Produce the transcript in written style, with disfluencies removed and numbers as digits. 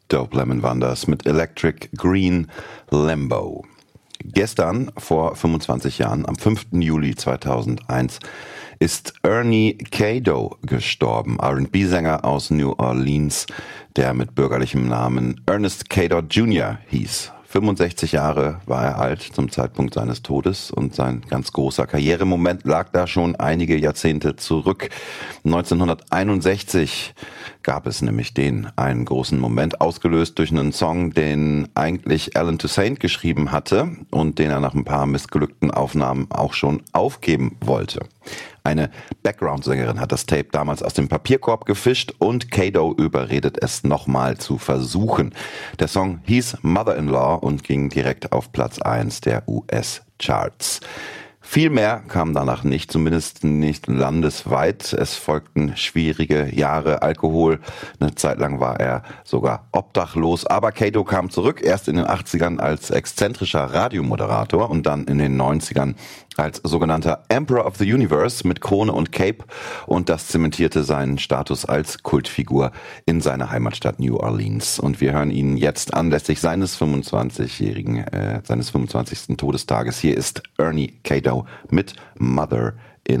Dope Lemon Wonders mit Electric Green Lambo. Gestern, vor 25 Jahren, am 5. Juli 2001, ist Ernie K-Doe gestorben, R&B-Sänger aus New Orleans, der mit bürgerlichem Namen Ernest K-Doe Jr. hieß. 65 Jahre war er alt zum Zeitpunkt seines Todes und sein ganz großer Karrieremoment lag da schon einige Jahrzehnte zurück. 1961 gab es nämlich einen großen Moment, ausgelöst durch einen Song, den eigentlich Alan Toussaint geschrieben hatte und den er nach ein paar missglückten Aufnahmen auch schon aufgeben wollte. Eine Background-Sängerin hat das Tape damals aus dem Papierkorb gefischt und K-Doe überredet es nochmal zu versuchen. Der Song hieß Mother-in-Law und ging direkt auf Platz 1 der US-Charts. Viel mehr kam danach nicht, zumindest nicht landesweit. Es folgten schwierige Jahre, Alkohol. Eine Zeit lang war er sogar obdachlos. Aber K-Doe kam zurück, erst in den 80ern als exzentrischer Radiomoderator und dann in den 90ern als sogenannter Emperor of the Universe mit Krone und Cape. Und das zementierte seinen Status als Kultfigur in seiner Heimatstadt New Orleans. Und wir hören ihn jetzt anlässlich seines 25. Todestages. Hier ist Ernie K-Doe mit Mother